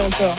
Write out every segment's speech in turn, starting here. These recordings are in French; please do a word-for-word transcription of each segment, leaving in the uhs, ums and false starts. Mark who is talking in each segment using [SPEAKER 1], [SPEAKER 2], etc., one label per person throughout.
[SPEAKER 1] Encore.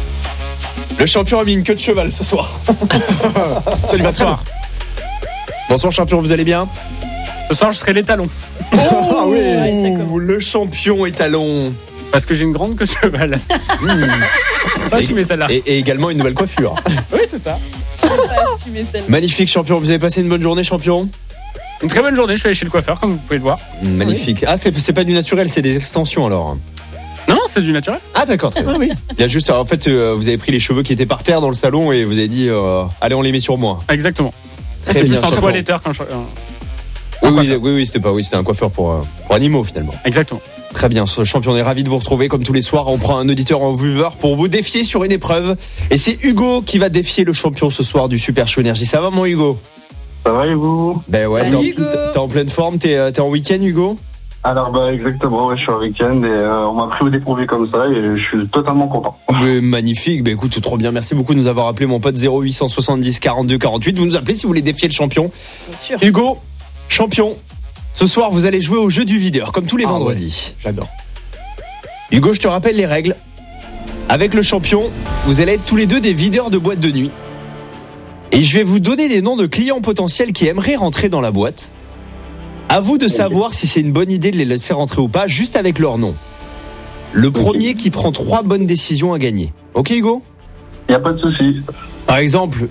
[SPEAKER 2] Le champion a mis une queue de cheval ce soir. Salut, bonsoir. Bonsoir champion, vous allez bien?
[SPEAKER 3] Ce soir, je serai l'étalon.
[SPEAKER 2] Oh, ah oui,
[SPEAKER 1] ouais, ça commence.
[SPEAKER 2] le champion étalon.
[SPEAKER 3] Parce que j'ai une grande queue de cheval.
[SPEAKER 2] Mmh.
[SPEAKER 3] Pas assumé celle-là.
[SPEAKER 2] Et, et également une nouvelle coiffure.
[SPEAKER 3] Oui, c'est ça.
[SPEAKER 1] Je vais pas assumer celle-là.
[SPEAKER 2] Magnifique champion, vous avez passé une bonne journée champion?
[SPEAKER 3] Une très bonne journée, je suis allé chez le coiffeur, comme vous pouvez le voir.
[SPEAKER 2] Magnifique. Ah, c'est, c'est pas du naturel, c'est des extensions alors.
[SPEAKER 3] Non, non, c'est du naturel.
[SPEAKER 2] Ah d'accord, très bien. Oui. Il y a juste, en fait, euh, vous avez pris les cheveux qui étaient par terre dans le salon et vous avez dit, euh, allez, on les met sur moi.
[SPEAKER 3] Exactement.
[SPEAKER 2] Très
[SPEAKER 3] C'est
[SPEAKER 2] bien,
[SPEAKER 3] juste un
[SPEAKER 2] champion.
[SPEAKER 3] toiletteur quand je... euh,
[SPEAKER 2] Oui,
[SPEAKER 3] un
[SPEAKER 2] oui,
[SPEAKER 3] coiffeur.
[SPEAKER 2] oui, oui, c'était pas, oui, c'était un coiffeur pour, euh, pour animaux finalement.
[SPEAKER 3] Exactement.
[SPEAKER 2] Très bien, ce champion, on est ravis de vous retrouver comme tous les soirs. On prend un auditeur en viewer pour vous défier sur une épreuve. Et c'est Hugo qui va défier le champion ce soir du Super Show Énergie. Ça va mon Hugo?
[SPEAKER 4] Ça va et vous?
[SPEAKER 2] Ben ouais,
[SPEAKER 1] Salut,
[SPEAKER 2] t'es en,
[SPEAKER 1] Hugo.
[SPEAKER 2] t'es en pleine forme, t'es, euh, t'es en week-end Hugo?
[SPEAKER 4] Alors bah exactement, ouais, je suis en week-end et euh, on m'a pris au dépourvu comme ça et je suis totalement content.
[SPEAKER 2] Ben, magnifique, ben écoute, trop bien. Merci beaucoup de nous avoir appelé mon pote zéro huit cent soixante-dix quarante-deux quarante-huit. Vous nous appelez si vous voulez défier le champion.
[SPEAKER 1] Bien sûr.
[SPEAKER 2] Hugo, champion, ce soir vous allez jouer au jeu du videur comme tous les
[SPEAKER 5] Ah
[SPEAKER 2] vendredis.
[SPEAKER 5] ouais, j'adore.
[SPEAKER 2] Hugo, je te rappelle les règles. Avec le champion, vous allez être tous les deux des videurs de boîte de nuit. Et je vais vous donner des noms de clients potentiels qui aimeraient rentrer dans la boîte. À vous de savoir si c'est une bonne idée de les laisser rentrer ou pas, juste avec leur nom. Le premier qui prend trois bonnes décisions à gagner. Ok Hugo?
[SPEAKER 4] Y a pas de souci.
[SPEAKER 2] Par exemple,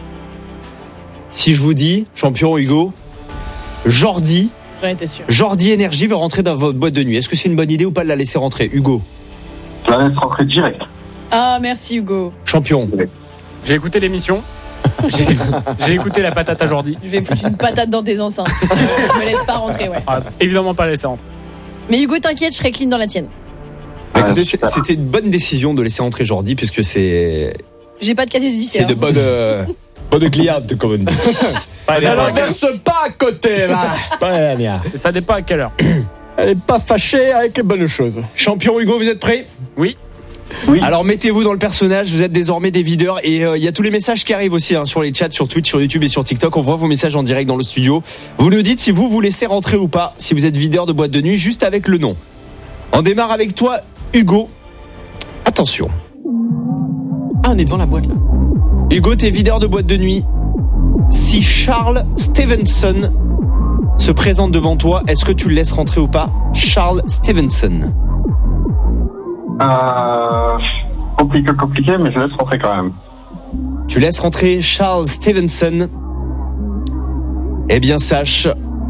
[SPEAKER 2] si je vous dis, champion Hugo, Jordi,
[SPEAKER 1] J'en étais sûr.
[SPEAKER 2] Jordi Énergie veut rentrer dans votre boîte de nuit. Est-ce que c'est une bonne idée ou pas de la laisser rentrer? Hugo,
[SPEAKER 4] Je la laisse rentrer direct.
[SPEAKER 1] Ah, merci Hugo.
[SPEAKER 2] champion.
[SPEAKER 3] J'ai écouté l'émission. J'ai, j'ai écouté la patate à Jordi.
[SPEAKER 1] Je vais foutre une patate dans tes enceintes. Je me laisse pas rentrer, ouais.
[SPEAKER 3] Ah, évidemment pas laisser rentrer.
[SPEAKER 1] Mais Hugo, t'inquiète, je serai clean dans la tienne.
[SPEAKER 2] Bah, écoutez,
[SPEAKER 4] Ouais,
[SPEAKER 2] c'est-
[SPEAKER 4] super.
[SPEAKER 2] c'était une bonne décision de laisser rentrer Jordi puisque c'est
[SPEAKER 1] J'ai pas de casier
[SPEAKER 2] c'est
[SPEAKER 1] judiciaire.
[SPEAKER 2] de bonnes euh, bonnes clientes comme on dit.
[SPEAKER 3] Pas
[SPEAKER 5] Elle
[SPEAKER 3] à
[SPEAKER 5] inverse pas à côté, là. Pas la mienne.
[SPEAKER 3] Ça dépend à quelle heure.
[SPEAKER 5] Elle est pas fâchée avec les bonnes choses.
[SPEAKER 2] Champion Hugo, vous êtes prêts?
[SPEAKER 3] Oui.
[SPEAKER 4] Oui.
[SPEAKER 2] Alors mettez-vous dans le personnage, vous êtes désormais des videurs et il euh, y a tous les messages qui arrivent aussi hein, sur les chats, sur Twitch, sur YouTube et sur TikTok. On voit vos messages en direct dans le studio. Vous nous dites si vous vous laissez rentrer ou pas, si vous êtes videur de boîte de nuit, juste avec le nom. On démarre avec toi, Hugo. Attention.
[SPEAKER 5] Ah, on est devant la boîte, là.
[SPEAKER 2] Hugo, t'es videur de boîte de nuit. Si Charles Stevenson se présente devant toi, est-ce que tu le laisses rentrer ou pas? Charles Stevenson.
[SPEAKER 4] Euh, compliqué, compliqué, mais je laisse rentrer quand même.
[SPEAKER 2] Tu laisses rentrer Charles Stevenson. Eh bien, sache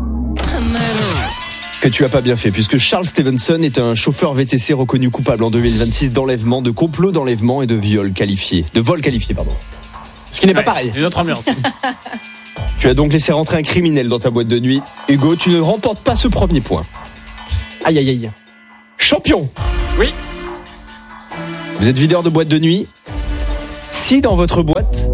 [SPEAKER 2] que tu as pas bien fait, puisque Charles Stevenson est un chauffeur V T C reconnu coupable en deux mille vingt-six d'enlèvement, de complot d'enlèvement et de viol qualifié. De vol qualifié, pardon.
[SPEAKER 5] Ce qui n'est pas
[SPEAKER 3] Ouais,
[SPEAKER 5] pareil.
[SPEAKER 3] Une autre ambiance.
[SPEAKER 2] Tu as donc laissé rentrer un criminel dans ta boîte de nuit. Hugo, tu ne remportes pas ce premier point.
[SPEAKER 5] Aïe, aïe, aïe.
[SPEAKER 2] Champion.
[SPEAKER 3] Oui.
[SPEAKER 2] Vous êtes videur de boîte de nuit. Si dans votre boîte,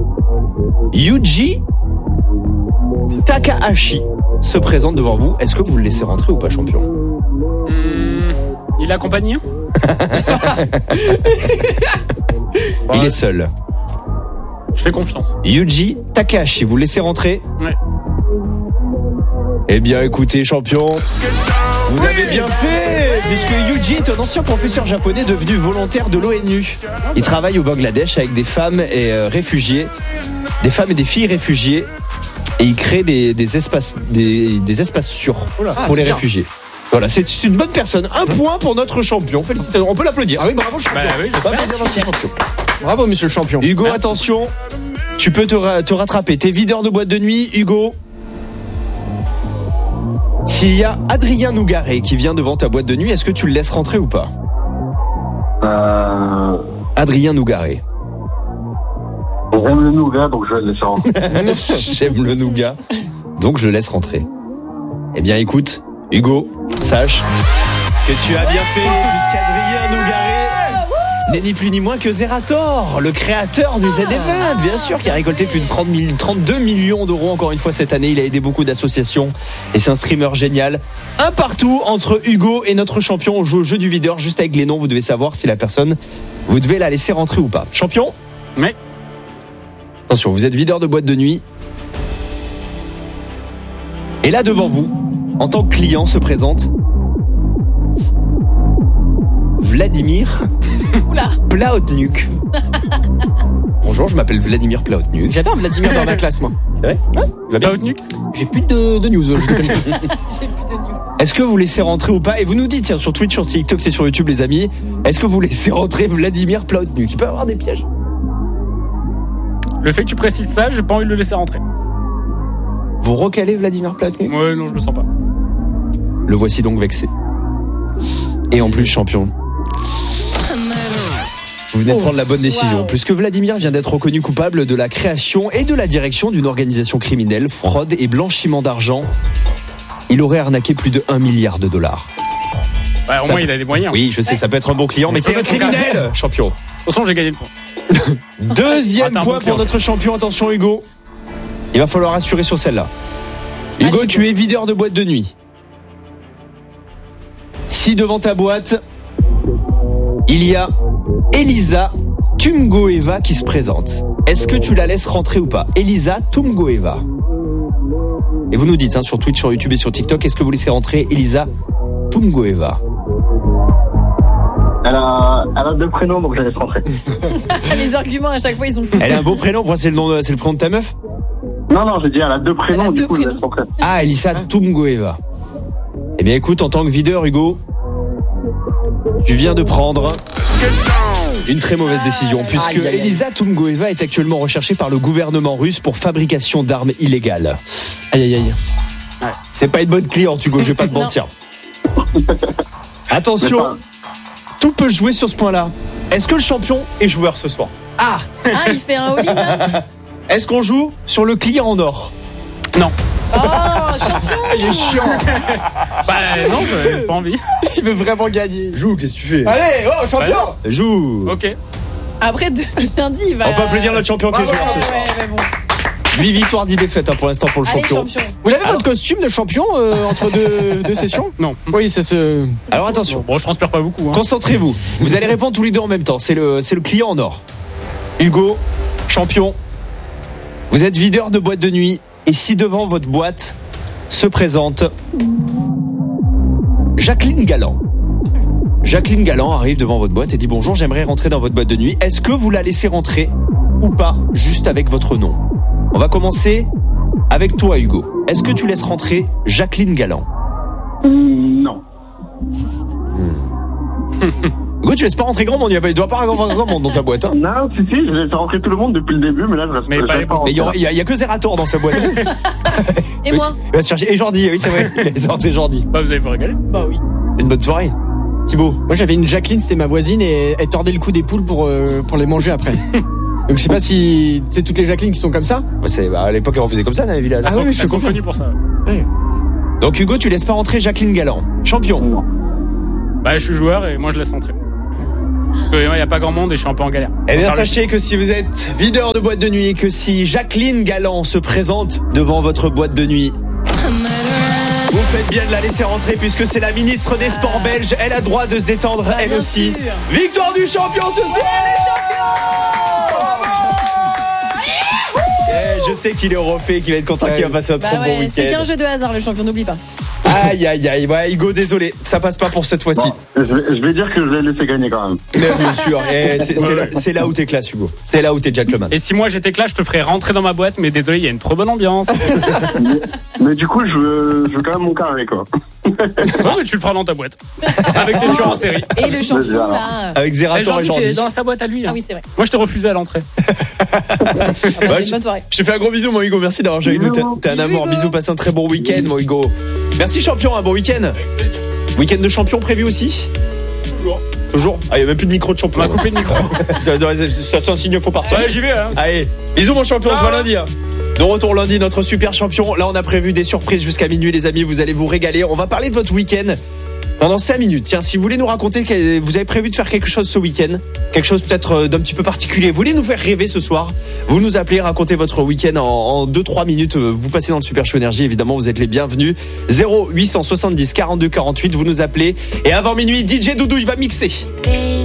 [SPEAKER 2] Yuji Takahashi se présente devant vous, est-ce que vous le laissez rentrer ou pas, champion?
[SPEAKER 3] Hum, il est accompagné.
[SPEAKER 2] Il est seul.
[SPEAKER 3] Je fais confiance.
[SPEAKER 2] Yuji Takahashi, vous le laissez rentrer?
[SPEAKER 3] Ouais.
[SPEAKER 2] Eh bien, écoutez, champion, vous avez bien fait, puisque Yuji est un ancien professeur japonais devenu volontaire de l'ONU. Il travaille au Bangladesh avec des femmes et euh, réfugiés, des femmes et des filles réfugiées, et il crée des, des espaces, des, des espaces sûrs
[SPEAKER 5] Ah,
[SPEAKER 2] pour
[SPEAKER 5] c'est
[SPEAKER 2] les
[SPEAKER 5] bien.
[SPEAKER 2] réfugiés. Voilà, c'est c'est une bonne personne. Un point pour notre champion. Félicitations. On peut l'applaudir. Ah oui, bravo, champion.
[SPEAKER 3] Bah oui,
[SPEAKER 2] On peut
[SPEAKER 3] j'espère.
[SPEAKER 2] applaudir notre champion.
[SPEAKER 5] Bravo, monsieur le champion.
[SPEAKER 2] Hugo,
[SPEAKER 3] Merci.
[SPEAKER 2] attention, tu peux te, ra- te rattraper. T'es videur de boîte de nuit, Hugo. S'il y a Adrien Nougaret qui vient devant ta boîte de nuit, est-ce que tu le laisses rentrer ou pas?
[SPEAKER 4] Euh,
[SPEAKER 2] Adrien Nougaret.
[SPEAKER 4] j'aime le nougat, donc je vais le laisser rentrer.
[SPEAKER 2] J'aime le nougat, donc je le laisse rentrer. Eh bien, écoute, Hugo, sache que tu as bien fait, puisqu'Adrien Nougaret n'est ni plus ni moins que Zerator, le créateur du Z Event, bien sûr, qui a récolté plus de trente mille, trente-deux millions d'euros encore une fois cette année. Il a aidé beaucoup d'associations et c'est un streamer génial. Un partout entre Hugo et notre champion. On joue au jeu du videur juste avec les noms. Vous devez savoir si la personne, vous devez la laisser rentrer ou pas. Champion?
[SPEAKER 3] Mais
[SPEAKER 2] Attention, vous êtes videur de boîte de nuit. Et là, devant vous, en tant que client, se présente Vladimir
[SPEAKER 1] Oula.
[SPEAKER 2] Plahotniuc. Bonjour, je m'appelle Vladimir Plahotniuc.
[SPEAKER 5] J'avais un Vladimir dans ma classe, moi.
[SPEAKER 2] C'est vrai ?
[SPEAKER 5] Ouais.
[SPEAKER 2] Il va bien ?
[SPEAKER 3] Plahotniuc ?
[SPEAKER 5] J'ai plus de, de news. Je te cache pas.
[SPEAKER 1] J'ai plus de news.
[SPEAKER 2] Est-ce que vous laissez rentrer ou pas ? Et vous nous dites, tiens, sur Twitch, sur TikTok et sur YouTube, les amis, est-ce que vous laissez rentrer Vladimir Plahotniuc ? Il peut y avoir des pièges.
[SPEAKER 3] Le fait que tu précises ça, j'ai pas envie de le laisser rentrer.
[SPEAKER 2] Vous recalez Vladimir Plahotniuc ?
[SPEAKER 3] Ouais, non, je le sens pas.
[SPEAKER 2] Le voici donc vexé. Et en plus, champion. Vous venez de
[SPEAKER 1] Oh,
[SPEAKER 2] prendre la bonne décision,
[SPEAKER 1] wow.
[SPEAKER 2] puisque Vladimir vient d'être reconnu coupable de la création et de la direction d'une organisation criminelle, fraude et blanchiment d'argent. Il aurait arnaqué plus de un milliard de dollars.
[SPEAKER 3] Bah, au
[SPEAKER 2] Ça
[SPEAKER 3] moins,
[SPEAKER 2] peut-
[SPEAKER 3] il a des moyens.
[SPEAKER 2] Oui, je sais, ça peut être un bon client, mais
[SPEAKER 3] Ça
[SPEAKER 2] c'est
[SPEAKER 3] peut
[SPEAKER 2] un
[SPEAKER 3] être un
[SPEAKER 2] criminel, champion.
[SPEAKER 3] De toute façon, j'ai gagné le point.
[SPEAKER 2] Deuxième
[SPEAKER 3] Ah, t'as un
[SPEAKER 2] point
[SPEAKER 3] bon
[SPEAKER 2] pour
[SPEAKER 3] client.
[SPEAKER 2] notre champion. Attention, Hugo. Il va falloir assurer sur celle-là. Hugo,
[SPEAKER 1] Allez,
[SPEAKER 2] tu es videur de boîte de nuit. Si devant ta boîte, il y a Elisa Tumgoeva qui se présente, est-ce que tu la laisses rentrer ou pas ? Elisa Tumgoeva. Et vous nous dites hein, sur Twitch, sur YouTube et sur TikTok, est-ce que vous laissez rentrer Elisa Tumgoeva ?
[SPEAKER 4] Elle a, elle a deux prénoms, donc je la laisse rentrer.
[SPEAKER 1] Les arguments à chaque fois ils sont fous.
[SPEAKER 2] Elle a un beau prénom, pourquoi c'est le nom, de- c'est le prénom de ta meuf ?
[SPEAKER 4] Non, non, j'ai dit, elle a deux prénoms,
[SPEAKER 1] Elle a
[SPEAKER 4] du
[SPEAKER 1] deux
[SPEAKER 4] coup, je la
[SPEAKER 1] prénoms.
[SPEAKER 4] laisse rentrer.
[SPEAKER 2] Ah, Elisa Tumgoeva. Eh bien écoute, en tant que videur, Hugo, tu viens de prendre une très mauvaise décision, puisque
[SPEAKER 5] Aïe, aïe, aïe.
[SPEAKER 2] Elisa Tumgoeva est actuellement recherchée par le gouvernement russe pour fabrication d'armes illégales.
[SPEAKER 5] Aïe, aïe, aïe.
[SPEAKER 2] C'est pas une bonne cliente, Hugo, je vais pas te
[SPEAKER 1] Non.
[SPEAKER 2] mentir.
[SPEAKER 4] Mais
[SPEAKER 2] Attention,
[SPEAKER 4] pas-
[SPEAKER 2] tout peut jouer sur ce point-là. Est-ce que le champion est joueur ce soir ? Ah,
[SPEAKER 1] Ah, il fait un all-in là.
[SPEAKER 2] est-ce qu'on joue sur le client en or ?
[SPEAKER 3] Non.
[SPEAKER 1] Oh, champion.
[SPEAKER 2] Il est chiant.
[SPEAKER 3] Bah, non, j'ai pas envie.
[SPEAKER 5] Il veut vraiment gagner.
[SPEAKER 2] Joue, qu'est-ce que tu fais ?
[SPEAKER 5] Allez, oh, champion.
[SPEAKER 2] Joue.
[SPEAKER 3] Ok.
[SPEAKER 1] Après de, lundi, il va.
[SPEAKER 2] On peut applaudir notre champion qui est
[SPEAKER 1] Ouais,
[SPEAKER 2] joueur ce
[SPEAKER 1] ouais,
[SPEAKER 2] soir.
[SPEAKER 1] ouais, mais bon.
[SPEAKER 2] huit victoires, dix défaites hein, pour l'instant pour le
[SPEAKER 1] Allez,
[SPEAKER 2] champion.
[SPEAKER 1] champion.
[SPEAKER 5] Vous l'avez votre costume de champion euh, entre deux, deux sessions ?
[SPEAKER 3] Non.
[SPEAKER 5] Oui, c'est ce.
[SPEAKER 2] Alors attention,
[SPEAKER 3] Bon, je transpire pas beaucoup. Hein.
[SPEAKER 2] concentrez-vous. Vous allez répondre tous les deux en même temps. C'est le, c'est le client en or. Hugo, champion, vous êtes videur de boîte de nuit. Et si devant votre boîte se présente Jacqueline Galland. Jacqueline Galland arrive devant votre boîte et dit bonjour, j'aimerais rentrer dans votre boîte de nuit. Est-ce que vous la laissez rentrer ou pas, juste avec votre nom ? On va commencer avec toi, Hugo. Est-ce que tu laisses rentrer Jacqueline Galland ?
[SPEAKER 4] Mm, Non.
[SPEAKER 2] Hugo, tu laisses pas rentrer grand monde, il ne doit pas avoir grand monde dans ta boîte. Hein.
[SPEAKER 4] Non, si, si, je laisse rentrer tout le monde depuis le début, mais là, je reste
[SPEAKER 3] Mais
[SPEAKER 4] je
[SPEAKER 3] pas
[SPEAKER 4] laisse
[SPEAKER 3] les
[SPEAKER 4] pas
[SPEAKER 2] Mais il y,
[SPEAKER 4] rentrer.
[SPEAKER 2] aura- il y a, il y a que Zerator dans sa boîte.
[SPEAKER 1] Et
[SPEAKER 2] Oui.
[SPEAKER 1] moi
[SPEAKER 2] Il va se chercher. Et Jordi, oui, c'est vrai. Il laisse rentrer Jordi.
[SPEAKER 3] Bah, vous allez vous régaler.
[SPEAKER 1] Bah oui.
[SPEAKER 2] Une bonne soirée. Thibaut.
[SPEAKER 5] Moi, j'avais une Jacqueline, c'était ma voisine, et elle tordait le cou des poules pour, euh, pour les manger après. Donc, je sais pas si c'est toutes les Jacqueline qui sont comme ça.
[SPEAKER 2] C'est, bah, à l'époque, on faisait comme ça dans les villages.
[SPEAKER 5] Ah oui, je
[SPEAKER 3] Elles sont
[SPEAKER 5] confirme.
[SPEAKER 3] connues pour ça.
[SPEAKER 2] Donc, Hugo, tu laisses pas rentrer Jacqueline Galland. Champion.
[SPEAKER 4] Non.
[SPEAKER 3] Bah, je suis joueur et moi, je laisse rentrer. Parce que, moi, il y a pas grand monde et je suis un peu en galère.
[SPEAKER 2] Eh bien,
[SPEAKER 3] Faut faire le-
[SPEAKER 2] sachez que si vous êtes videur de boîte de nuit et que si Jacqueline Galland se présente devant votre boîte de nuit, vous faites bien de la laisser rentrer puisque c'est la ministre des Sports belge. Elle a droit de se détendre,
[SPEAKER 1] Bah,
[SPEAKER 2] elle
[SPEAKER 1] bien
[SPEAKER 2] aussi.
[SPEAKER 1] sûr.
[SPEAKER 2] Victoire du champion ce soir. Eh, je sais qu'il est refait, qu'il va être content, qu'il va passer un
[SPEAKER 1] Bah
[SPEAKER 2] trop bon
[SPEAKER 1] ouais, c'est
[SPEAKER 2] week-end.
[SPEAKER 1] qu'un jeu de hasard, le champion, n'oublie pas.
[SPEAKER 2] Aïe, aïe, aïe. Ouais, Hugo, désolé. Ça passe pas pour cette fois-ci.
[SPEAKER 4] Bon, je, vais, je vais dire que je l'ai laissé gagner quand même.
[SPEAKER 2] Mais bien sûr. Eh, c'est, c'est là, c'est là où t'es classe, Hugo. C'est là où t'es gentleman.
[SPEAKER 3] Et si moi j'étais classe, je te ferais rentrer dans ma boîte, mais désolé, il y a une trop bonne ambiance.
[SPEAKER 4] mais, mais du coup, je veux, je veux quand même mon carré, quoi.
[SPEAKER 3] Bon, mais tu le feras dans ta boîte. Avec tes tueurs en série.
[SPEAKER 1] Et le champion,
[SPEAKER 4] Déjà,
[SPEAKER 1] là.
[SPEAKER 2] Avec
[SPEAKER 3] Eh,
[SPEAKER 2] Zerator et
[SPEAKER 3] Jordi,
[SPEAKER 2] Jordi.
[SPEAKER 3] tu es dans sa boîte à lui. Là.
[SPEAKER 1] Ah oui, c'est vrai.
[SPEAKER 3] Moi, je te refusais à l'entrée.
[SPEAKER 1] Ah bah,
[SPEAKER 2] Ouais,
[SPEAKER 1] c'est une bonne soirée.
[SPEAKER 2] Je te fais un gros bisou, mon Hugo. Merci d'avoir joué avec nous. T'es, t'es un
[SPEAKER 1] Bisous,
[SPEAKER 2] amour.
[SPEAKER 1] Hugo.
[SPEAKER 2] Bisous, passe un très bon week-end, mon Hugo. Merci, champion. Un bon week-end. Week-end de champion prévu aussi
[SPEAKER 3] Toujours.
[SPEAKER 2] Toujours. Ah, il n'y a même plus de micro de champion.
[SPEAKER 3] On m'a coupé le micro.
[SPEAKER 2] Ça, ça, c'est un signe, faut partir.
[SPEAKER 3] Ouais, j'y vais. Hein.
[SPEAKER 2] Allez, bisous, mon champion. On se voit
[SPEAKER 3] Ah.
[SPEAKER 2] lundi. Hein. De retour lundi, notre super champion. Là, on a prévu des surprises jusqu'à minuit, les amis. Vous allez vous régaler. On va parler de votre week-end pendant cinq minutes. Tiens, si vous voulez nous raconter que vous avez prévu de faire quelque chose ce week-end, quelque chose peut-être d'un petit peu particulier, vous voulez nous faire rêver ce soir, vous nous appelez, racontez votre week-end en, en deux trois minutes. Vous passez dans le Super Show Énergie, évidemment, vous êtes les bienvenus. zéro huit cent soixante-dix quarante-deux quarante-huit, vous nous appelez. Et avant minuit, D J Doudou, il va mixer.
[SPEAKER 6] Baby.